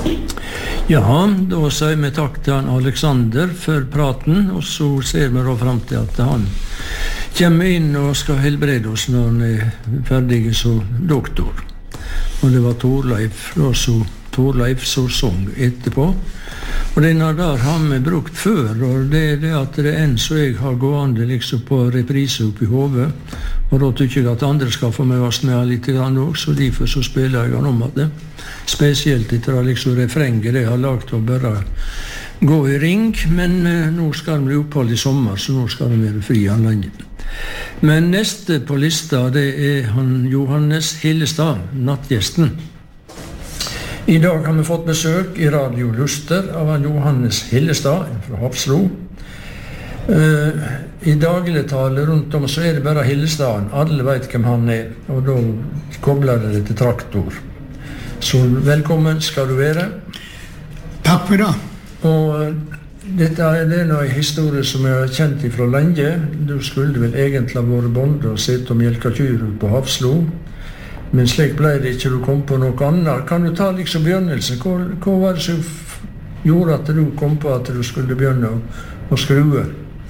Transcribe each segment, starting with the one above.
Ja, da sier vi takk til han Alexander for praten, og så ser vi da frem til at han kommer inn og skal helbrede oss når han ferdig som doktor. Og det var Torleif som sang etterpå. Og denne der har vi brukt før, og det det at det enn så jeg har gående liksom på reprise opp i hodet, og da tykker jeg at andre skal få med oss med litt grann også, så derfor så spiller jeg han om at det. Spesielt etter liksom refrenget det jeg har lagt å bare gå i ring, men nå skal det bli opphold i sommer, så nå skal det være fri anledning. Men neste på lista, det han Johannes Hillestad, nattgjesten. I dag har vi fått besøk i Radio Luster av han Johannes Hillestad fra Hafslo. I dagligtale rundt om så det bare Hillestaden. Alle vet hvem han og da kobler det til traktor. Så velkommen skal du være. Takk for det. Og dette det en historie som jeg har kjent fra lenge. Du skulle vel egentlig ha vært bonde og sett og melke kyr på Hafslo. Men slik ble det ikke, du kom på noe annet. Kan du ta liksom begynnelsen? Hva var det som gjorde at du kom på at du skulle begynne å skrue?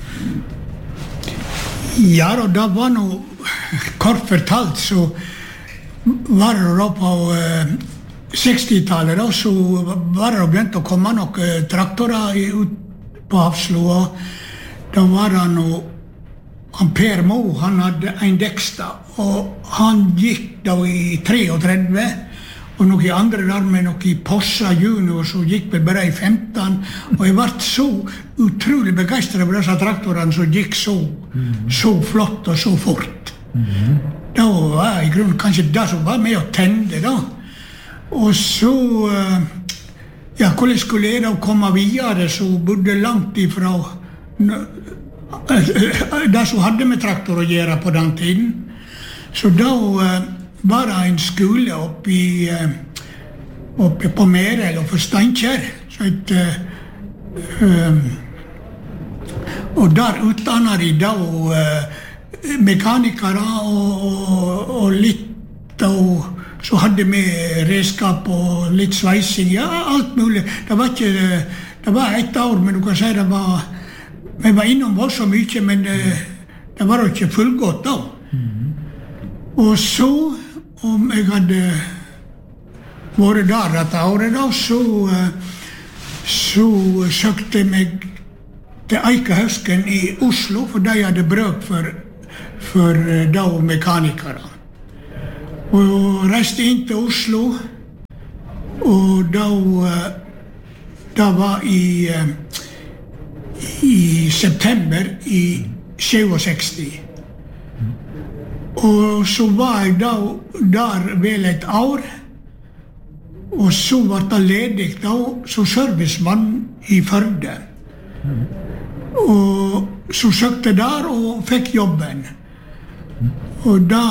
Ja, og det var noe kort fortalt, så var det da på 60-tallet, da, så var det begynt å komme noen traktorer ut på Hafslo, og da var det noe han Per Mo, han hadde en Dexter, og han gikk da i 33, og noen andre der med noen Possa Junior, så gikk vel bare i 15, og jeg ble så utrolig begeistret over disse traktorene som gikk så flott og så fort. Da var i grunnen kanskje det som var med å tende da. Og så, ja, hvordan skulle jeg da komme videre, så bodde langt ifra det som hadde med traktor å gjøre på den tiden. Så da var det en skole oppe på Merel og for Steinkjer. Og der utdannet de da mekanikere og litt, og så hadde vi redskap og litt sveising, ja, alt mulig. Det var et år, men du kan si vi var innom så mye, men det var jo ikke fullgått da. Og så, om jeg hadde vært der dette året da, så søkte jeg meg til Eikehaugen i Oslo, for de hadde bruk for da mekanikere. Og reiste inn til Oslo, og da var i september i 67. Og så var jeg da der vel et år, og så var det ledig da som servicemann i Førde. Og så søkte der og fikk jobben. Og da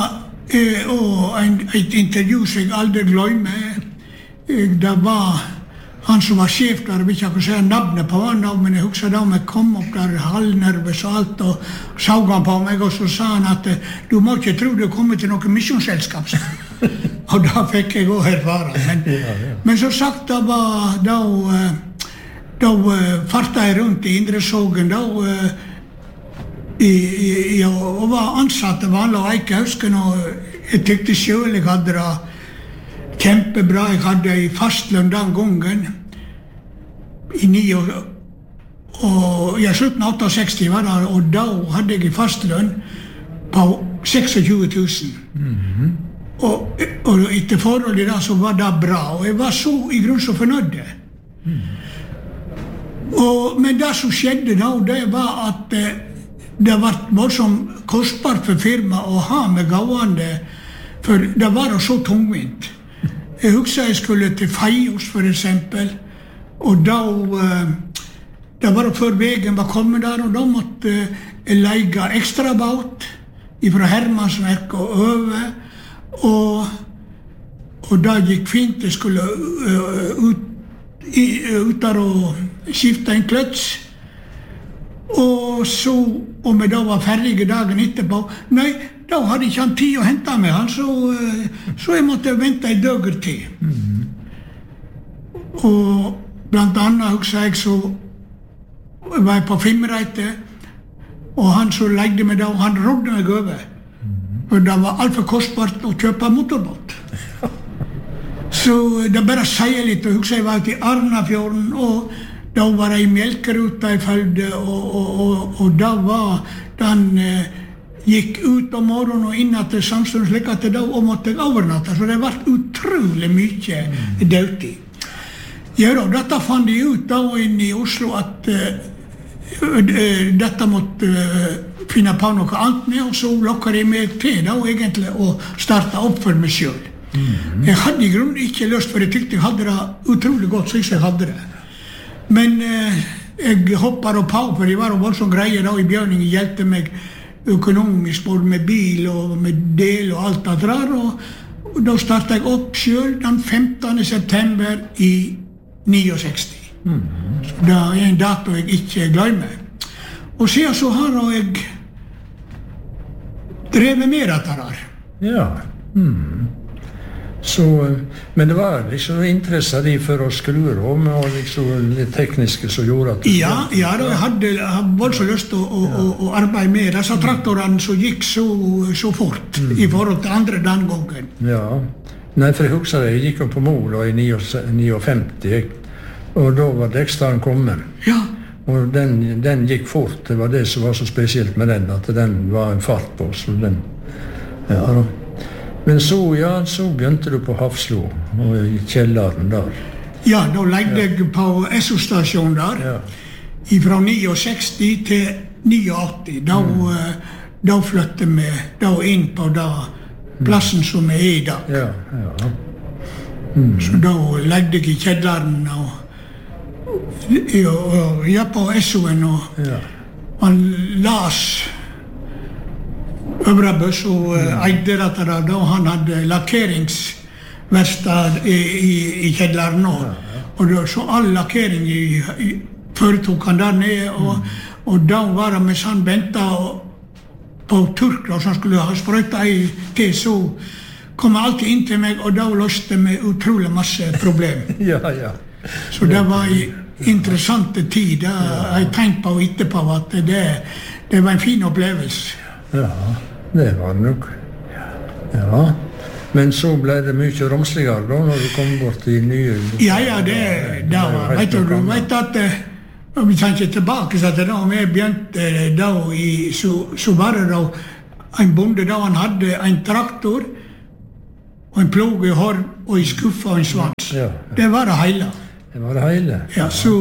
et intervju som jeg aldri glemmer, det var han som var sjef der, jeg vet ikke hva si navnet på han, men jeg husker da om jeg kom opp der halvnervøs og alt, og så han på meg, og så sa han at du må ikke tro du kommer til noe misjonsselskap. Og da fikk jeg også erfare. Men så sagt, da fartet jeg rundt i Indresågen, og var ansatt av vanlig Eikehaugen, og jeg tykte selv jeg hadde det kjempebra. Jeg hadde i fastlønn den gangen, i 9 og jeg slutten av 68 var det, og da hadde jeg i fastlønn på 26 000. Og etter forholdet da så var det bra, og jeg var så i grunn så fornøyd. Men det som skjedde da, det var at det var voldsomt kostbart for firma å ha med gående, for det var så tungvint. Jeg husker jeg skulle til Feios for eksempel, og da var det før veien var kommet der, og da måtte jeg leie ekstra båt fra Hermansverk og øve, og da gikk fint. Jeg skulle ut der og skifte en kløts, og så, om jeg da var ferdig dagen etterpå, nei, da hadde ikke han tid å hente meg, så jeg måtte vente en døger til. Og blant annet husker jeg så var jeg på Fimreite, og han som legde meg da, han rådde meg over. For det var alt for kostbart å kjøpe motorbåt. Så det bare sier litt, og husker jeg var ute i Arnafjorden, og da var jeg i Melkeruta i Følde, og da var den gikk ut om morgenen og inn til Samstund, slik at da måtte jeg overnatte, så det var utrolig mye dødtid. Ja da, dette fant de ut da inne i Oslo at dette måtte finne på noe annet med, og så lokket de meg til da, egentlig å starte opp for meg selv. Jeg hadde i grunnen ikke lyst, for jeg tykte jeg hadde det utrolig godt, så jeg hadde det. Men jeg hoppet på, for de var voldsomt greie da i Bjørningen, hjelpte meg økonomisk, både med bil og med del og alt det der, og da startet jeg opp selv den 15. september i 69. Så det en dato jeg ikke glemmer. Og siden så har jeg drevet med dette der. Ja. Så, men det var liksom interesse de for å skru om, og liksom det tekniske som gjorde at... Ja, da jeg hadde voldsomt lyst til å arbeide med disse traktorene som gikk så fort i forhold til andre den gangen. Ja. Nei, for jeg husker det, jeg gikk på Mol i 59, og da var Dekstaren kommet. Ja. Og den gikk fort, det var det som var så spesielt med den, at den var en fart på, så den... Ja, da. Men så begynte du på Hafslo, og i kjelleren der. Ja, da legde jeg på SO-stasjonen der, fra 69 til 89. Da flyttet vi da inn på plassen som er i dag. Ja. Så da legde jeg i kjelleren, og jeg på SO-en, og han las Øvrebøs og eide dette da han hadde lakkeringsverkstad i kjelleren nå. Og så all lakkering foretok han der nede, og da var det mens han ventet på Turkla, som skulle ha sprøyta til, så kom han alltid inn til meg, og da løste meg utrolig masse problem. Ja. Så det var en interessant tid, det har jeg tenkt på etterpå, at det var en fin opplevelse. Ja, det var det nok. Ja, men så ble det mye romsligere da, når du kom bort i nye... Ja, det var, vet du at, og vi tenker tilbake, så da vi begynte da, så var det da en bonde da, han hadde en traktor, og en plog i hård, og en skuffa og en svans. Ja. Det var det hele. Det var det hele? Ja, så...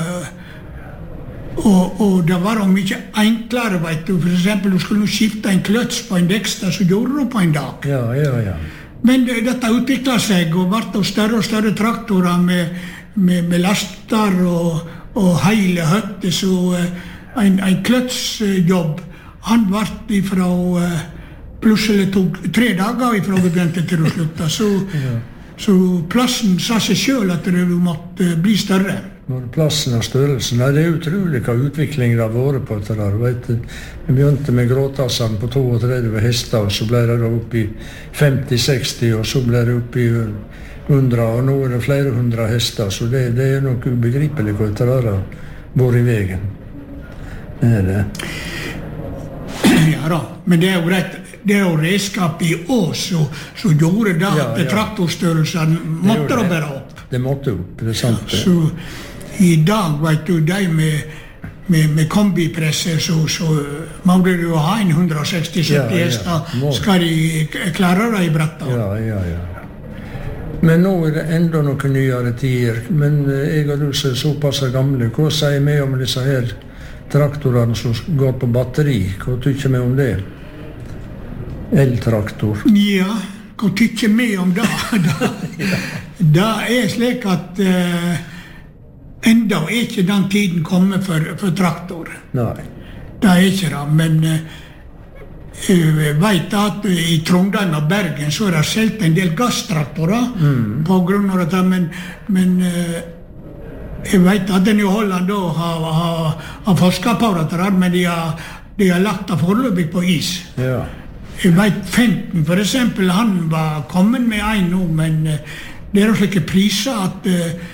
Og det var mye enklere, vet du. For eksempel, du skulle skifte en kløts på en Dexter, så gjorde du på en dag. Ja. Men dette utviklet seg, og ble større og større traktorer med laster og hele høtte, så en kløtsjobb, han ble fra plutselig tok 3 dager fra vi begynte til å slutte. Så plassen sa seg selv at det måtte bli større. Plassen og størrelsen, det er utrolig hva utviklingen har vært på dette der. Vi begynte med gråtassene på 32 hester, og så ble det opp i 50-60, og så ble det opp i 100, og nå er det flere 100 hester, så det er nok ubegripelig hva dette der har vært i veien. Det er det. Ja da, men det er jo greit. Det er jo redskap i Ås som gjorde det at traktorstørrelsen måtte da bare opp. Det måtte opp, det er sant det. Så i dag, vet du, de med kombipresser, så må du jo ha en 160-70 hester, skal de klare det i brettet. Ja. Men nå er det enda noen nyere tider, men jeg og du er såpass gamle. Hva sier vi om disse her traktorene som går på batteri? Hva tykker vi om det? Eltraktor. Ja, hva tykker vi om det? Det er slik at enda er ikke den tiden kommet for traktor. Nei. Det er ikke det, men jeg vet at i Trondheim og Bergen så er det selv en del gasstraktorer på grunn av dette, men jeg vet at den i Holland da har forsket på dette, men de har lagt det foreløpig på is. Ja. Jeg vet 15 for eksempel, han var kommet med en nå, men det er slike priser at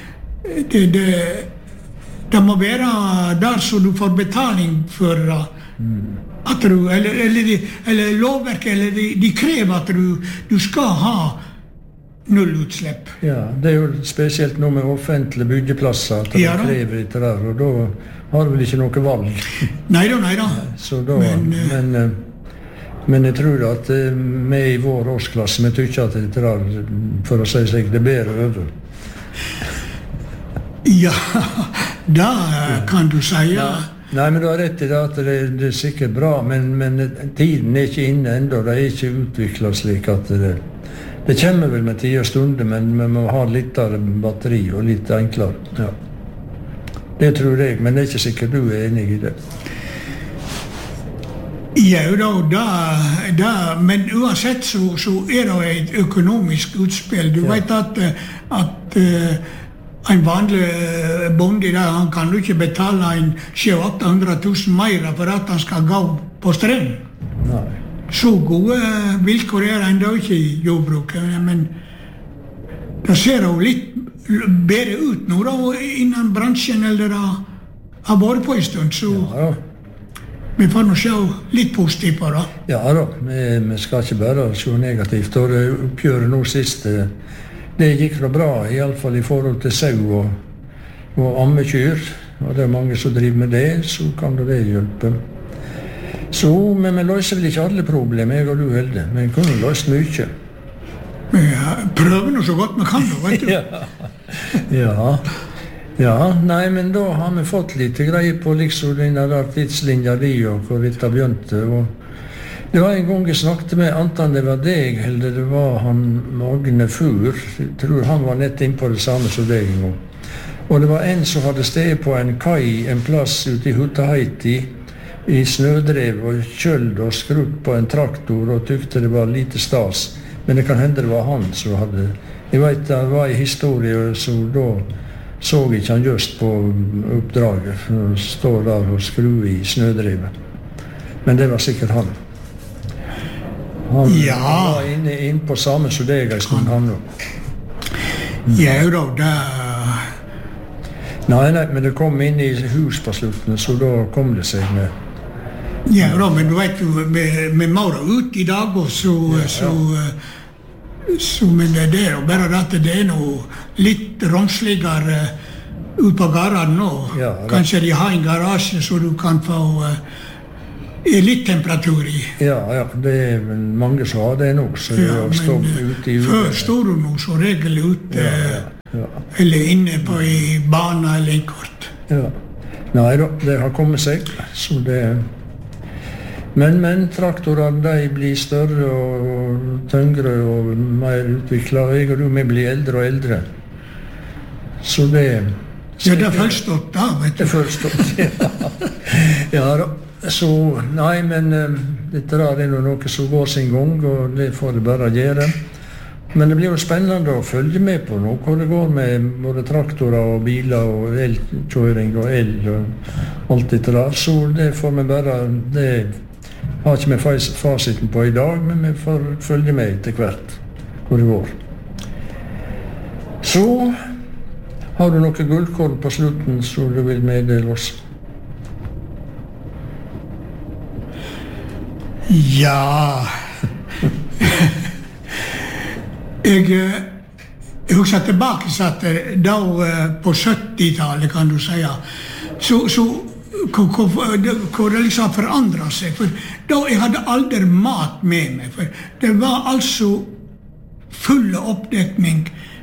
det må være der så du får betaling for at du, eller lovverket, eller de krever at du skal ha nullutslipp. Ja, det jo spesielt noe med offentlige byggeplasser, at de krever etter der, og da har du vel ikke noe valg. Neida. Så da, men jeg tror at vi i vår årsklasse, vi tykker at det der, for å si seg, det bedre over. Ja, da kan du si, ja. Nei, men du har rett i det at det sikkert bra, men tiden ikke inne enda, det ikke utviklet slik at det kommer vel med tid og stunder, men vi må ha litt av batteri og litt enklere. Ja. Det tror jeg, men det ikke sikkert du enig i det. Ja, da, men uansett så det et økonomisk utspill. Du vet at en vanlig bonde der, han kan jo ikke betale 700 000 mer for at han skal gå på streng. Nei. Så gode vilkår enda ikke i jordbruket, men det ser jo litt bedre ut nå da, innen bransjen eller det har vært på en stund, så vi får nå se litt positivt på det. Ja da, vi skal ikke bare se negativt, og det oppgjøret nå sist, det gikk da bra, i alle fall i forhold til sau og ammekyr, og det mange som driver med det, så kan det hjelpe. Så, men vi løser vel ikke alle problemer, jeg og du Helde, men vi kunne løst mye. Ja, prøver nå så godt vi kan da, vet du. Ja, nei, men da har vi fått litt greie på liksom denne der tidslinja di og hvor dette begynte, og det var en gang jeg snakket med, anten det var deg, eller det var han Magne Fur, jeg tror han var nett inn på det samme som deg en gang. Og det var en som hadde steget på en kai, en plass ute i Hutaheiti, i snødrev og kjøld og skrutt på en traktor og tykte det var lite stas. Men det kan hende det var han som hadde... Jeg vet det var en historie, så da så ikke han just på oppdraget, for han står der og skruer i snødrevet. Men det var sikkert han. Han var inne på samme som deg en stund, han nå. Ja, da, Nei, men det kom inn i hus på slutten, så da kom det seg med. Ja, da, men du vet jo, vi må da ut i dag, og så men det og bare at det noe litt romsligere ut på garaden nå. Ja, kanskje de har en garasje, så du kan få litt temperatur i. Ja, det vel mange som har det nå, så det står ute i uke. Før står du nå så regel ute, eller inne på i bana eller en kort. Ja. Nei da, det har kommet seg, så det... Men traktorene, de blir større og tyngre og mer utviklet, og jeg og du, vi blir eldre og eldre. Så det... Ja, det er førstått da, vet du. Det er førstått, ja. Ja da. Så, nei, men dette er noe som går sin gang, og det får det bare gjøre. Men det blir jo spennende å følge med på nå, hvor det går med både traktorer og biler og elkjøring og el og alt dette der. Så det får vi bare, det har ikke vi fasiten på i dag, men vi får følge med etter hvert hvor det går. Så har du noe gullkorn på slutten som du vil meddele oss? Ja, jeg husker tilbake at da på 70-tallet, kan du si, så hvor det liksom forandret seg. For da jeg hadde aldri mat med meg, for det var altså full oppdekning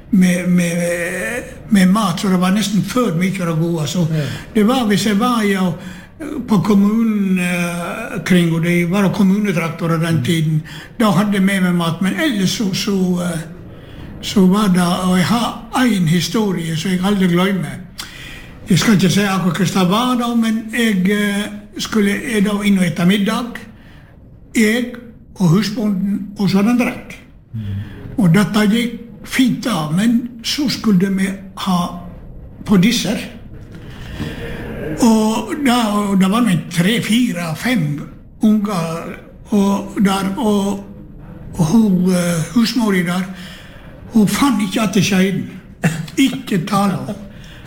med mat, så det var nesten for mye av det gode. Så det var, hvis jeg var på kommunen kring, og det var kommunetraktorer den tiden, da hadde jeg med meg mat, men ellers så var det, og jeg har en historie som jeg aldri glemmer. Jeg skal ikke si akkurat hva det var da, men jeg skulle da inn og ette middag, jeg og husbonden, og så den drekk. Og dette gikk fint da, men så skulle vi ha på disser. Og da var det 3, 4, 5 unger og hun husmor der, hun fann ikke at det skjedde. Ikke tale.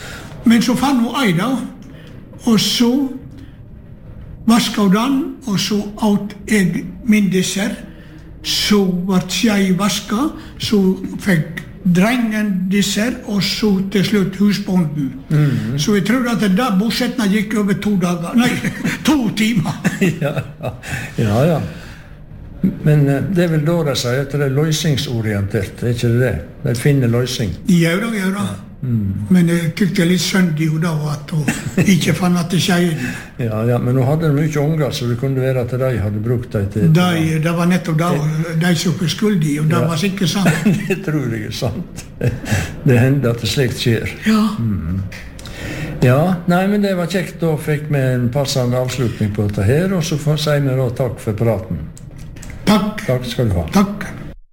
Men så fann hun ei da, og så vaska hun den, og så åt jeg min dessert. Så ble jeg vaska, så fikk drengen dessert, og så til slutt husbonden. Så jeg tror at da bosettene gikk over 2 dager, nei, 2 timer. Ja. Men det er vel da de sier at det er løsningsorientert, er ikke det? De finner løsning. Ja da. Men jeg tykte litt synd i henne da, at hun ikke fann at det skjedde. Ja, men hun hadde mye unger, så det kunne være at de hadde brukt dem til... Det var nettopp da de som var skyldige, og det var sikkert sant. Det tror jeg er sant. Det hender at det slikt skjer. Ja, nei, men det var kjekt. Da fikk vi en passende avslutning på dette her, og så sier vi da takk for praten. Takk. Takk skal du ha. Takk.